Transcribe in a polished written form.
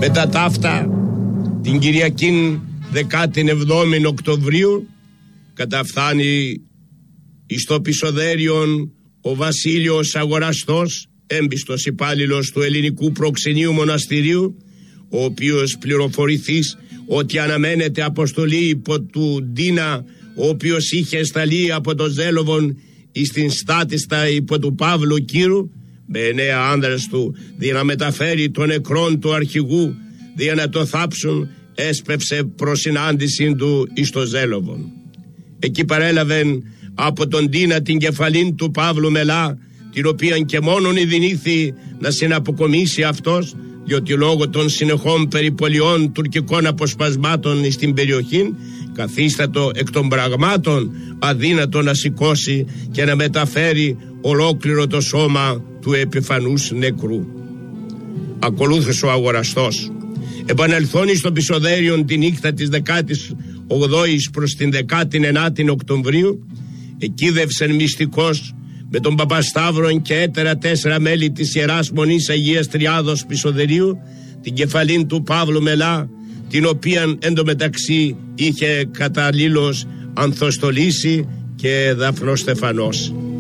Μετά ταύτα, την Κυριακήν 17 Οκτωβρίου, καταφθάνει εις το Πισοδέριον ο Βασίλειος Αγοραστός, έμπιστος υπάλληλος του Ελληνικού Προξενείου Μοναστηρίου, ο οποίος πληροφορηθείς ότι αναμένεται αποστολή υπό του Ντίνα, ο οποίος είχε σταλεί από το Ζέλοβον εις την στάτιστα υπό του Παύλου Κύρου, με 9 άνδρες του, δια να μεταφέρει τον νεκρόν του αρχηγού, δια να το θάψουν, έσπευσε προς συνάντηση του εις το Ζέλοβον. Εκεί παρέλαβεν από τον Ντίνα την κεφαλήν του Παύλου Μελά, την οποία και μόνον ειδηνήθη να συναποκομίσει αυτός, διότι λόγω των συνεχών περιπολιών τουρκικών αποσπασμάτων στην περιοχή καθίστατο εκ των πραγμάτων αδύνατο να σηκώσει και να μεταφέρει ολόκληρο το σώμα του επιφανούς νεκρού. Ακολούθησε ο Αγοραστός. Επανελθώνει στο Πισοδέριον τη νύχτα της 18ης προς την 19η Οκτωβρίου, εκείδευσεν μυστικός με τον Παπασταύρον και έτερα 4 μέλη της Ιεράς Μονής Αγίας Τριάδος Πισοδερίου την κεφαλήν του Παύλου Μελά, την οποίαν εντωμεταξύ είχε καταλήλως ανθοστολίσει και Δαφνός Στεφανός.